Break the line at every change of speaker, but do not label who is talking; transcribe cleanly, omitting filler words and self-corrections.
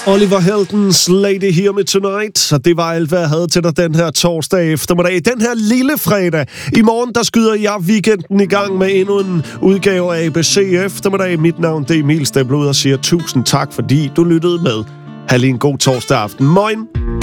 Oliver Heldens Lady Hear Me Tonight, og det var alt, hvad jeg havde til dig den her torsdag eftermiddag. Den her lille fredag. I morgen, der skyder jeg weekenden i gang med endnu en udgave af ABC Eftermiddag. Mit navn, det er Emil Stebler, og siger tusind tak, fordi du lyttede med. Ha' lige en god torsdag aften. Moin!